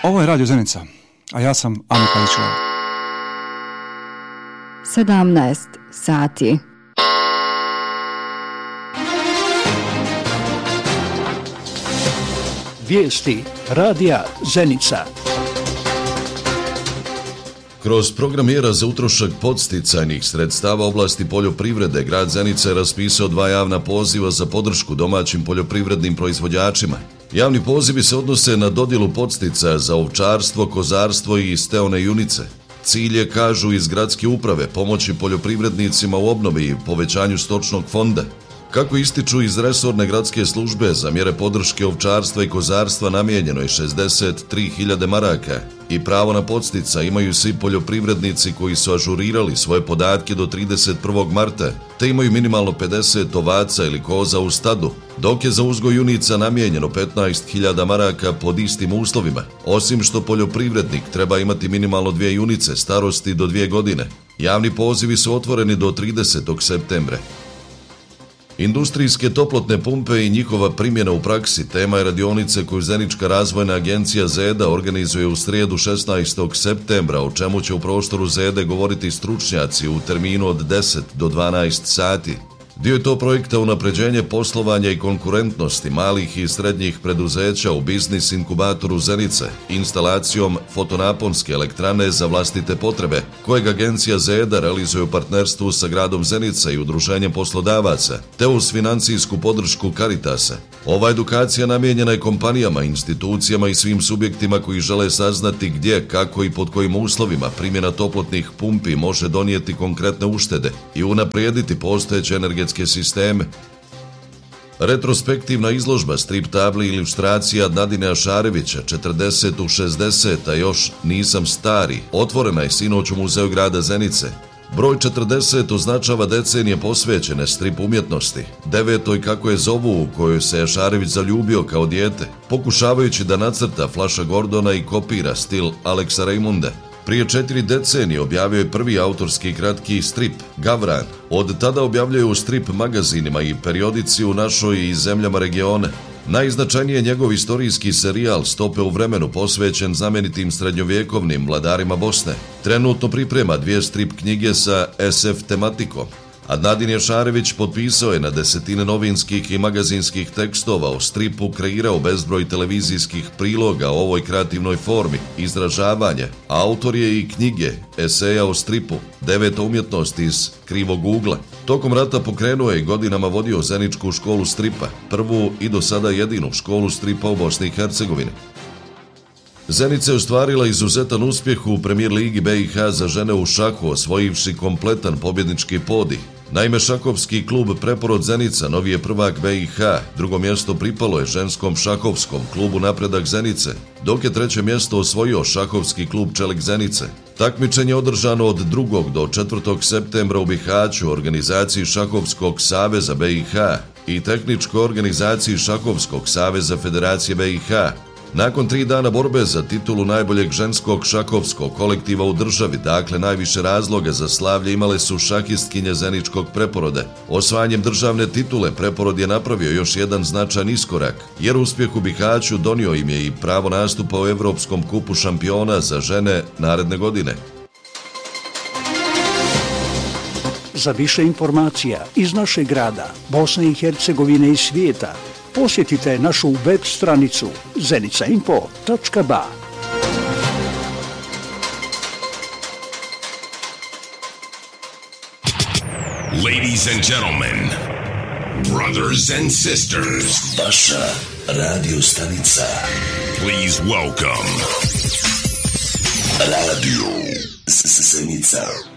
Ovo je Radio Zenica, a ja sam Ana Pavićeva. 17 sati. Vijesti Radija Zenica. Kroz program mjera za utrošak podsticajnih sredstava oblasti poljoprivrede, grad Zenica je raspisao 2 javna poziva za podršku domaćim poljoprivrednim proizvođačima. Javni pozivi se odnose na dodjelu podsticaja za ovčarstvo, kozarstvo i steone junice. Cilj je, kažu iz gradske uprave, pomoći poljoprivrednicima u obnovi i povećanju stočnog fonda. Kako ističu iz resorne gradske službe, za mjere podrške ovčarstva i kozarstva namijenjeno je 63.000 maraka i pravo na podsticaj imaju svi poljoprivrednici koji su ažurirali svoje podatke do 31. marta, te imaju minimalno 50 ovaca ili koza u stadu, dok je za uzgoj junica namijenjeno 15.000 maraka pod istim uslovima, osim što poljoprivrednik treba imati minimalno 2 junice starosti do 2 godine. Javni pozivi su otvoreni do 30. septembra. Industrijske toplotne pumpe i njihova primjena u praksi tema je radionice koju Zenička razvojna agencija ZEDA organizuje u srijedu 16. septembra, o čemu će u prostoru ZEDE govoriti stručnjaci u terminu od 10 do 12 sati. Dio je to projekta unapređenje poslovanja i konkurentnosti malih i srednjih preduzeća u biznis inkubatoru Zenice, instalacijom fotonaponske elektrane za vlastite potrebe, kojeg agencija ZEDA realizuje u partnerstvu sa gradom Zenica i udruženjem poslodavaca, te uz financijsku podršku Caritasa. Ova edukacija namijenjena je kompanijama, institucijama i svim subjektima koji žele saznati gdje, kako i pod kojim uslovima primjena toplotnih pumpi može donijeti konkretne uštede i unaprijediti postojeće energetske sisteme. Retrospektivna izložba strip tabli i ilustracija Nadine Ašarevića 40 u 60, a još nisam stari, otvorena je sinoć u Muzeju grada Zenice. Broj 40 označava decenije posvećene strip umjetnosti, 9. kako je zovu u kojoj se Ašarević zaljubio kao dijete, pokušavajući da nacrta Flasha Gordona i kopira stil Alexa Raymonda. Prije 4 decenije objavio je prvi autorski kratki strip, Gavran. Od tada objavljuje u strip magazinima i periodici u našoj i zemljama regiona. Najznačajniji je njegov istorijski serijal Stope u vremenu posvećen znamenitim srednjovjekovnim vladarima Bosne. Trenutno priprema 2 strip knjige sa SF tematikom. A Nadin Ašarević potpisao je na desetine novinskih i magazinskih tekstova o stripu, kreirao bezbroj televizijskih priloga o ovoj kreativnoj formi, izražavanje. Autor je i knjige, eseja o stripu, 9 umjetnost iz krivog ugla. Tokom rata pokrenuo je i godinama vodio Zeničku školu stripa, prvu i do sada jedinu školu stripa u Bosni i Hercegovini. Zenica je ostvarila izuzetan uspjeh u Premijer ligi BiH za žene u šahu, osvojivši kompletan pobjednički podij. Naime, šahovski klub Preporod Zenica novi je prvak BiH, drugo mjesto pripalo je ženskom šahovskom klubu Napredak Zenice, dok je 3. mjesto osvojio šahovski klub Čelik Zenice. Takmičenje je održano od 2. do 4. septembra u Bihaću, organizaciji Šahovskog saveza BiH i tehničkoj organizaciji Šahovskog saveza Federacije BiH. Nakon 3 dana borbe za titulu najboljeg ženskog šahovskog kolektiva u državi, dakle najviše razloga za slavlje imale su šahistkinje Zeničkog Preporoda. Osvajanjem državne titule Preporod je napravio još jedan značajan iskorak, jer uspjeh u Bihaću donio im je i pravo nastupa u Evropskom kupu šampiona za žene naredne godine. Za više informacija iz našeg grada, Bosne i Hercegovine i svijeta, posjetite našu web stranicu zenicainfo.ba. Ladies and gentlemen, brothers and sisters, vaša radio stanica. Please welcome Radio Zenica.